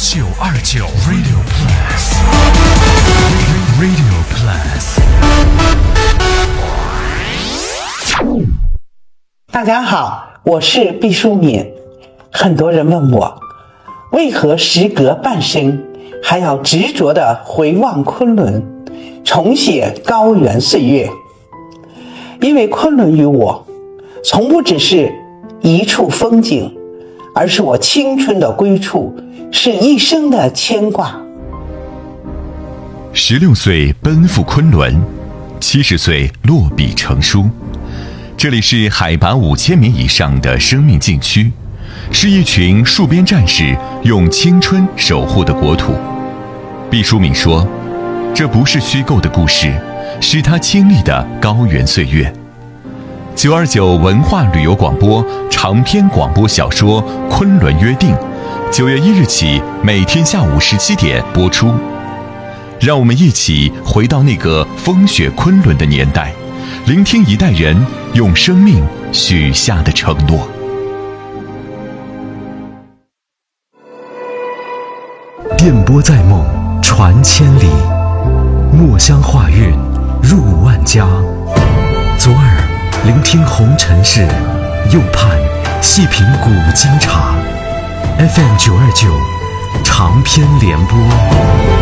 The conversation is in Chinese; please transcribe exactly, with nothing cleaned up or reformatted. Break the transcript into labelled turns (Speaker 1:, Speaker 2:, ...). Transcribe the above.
Speaker 1: 九二九 Radio Plus Radio Plus。
Speaker 2: 大家好，我是毕淑敏。很多人问我，为何时隔半生还要执着地回望昆仑，重写高原岁月？因为昆仑于我从不只是一处风景，而是我青春的归处，是一生的牵挂。
Speaker 1: 十六岁奔赴昆仑，七十岁落笔成书。这里是海拔五千米以上的生命禁区，是一群戍边战士用青春守护的国土。毕淑敏说，这不是虚构的故事，是他经历的高原岁月。九二九文化旅游广播长篇广播小说《昆仑约定》，九月一日起每天下午十七点播出。让我们一起回到那个风雪昆仑的年代，聆听一代人用生命许下的承诺。
Speaker 3: 电波在梦，传千里；墨香画韵，入万家。左耳聆听红尘事，右盼细品古今茶。F M 九二九长篇联播。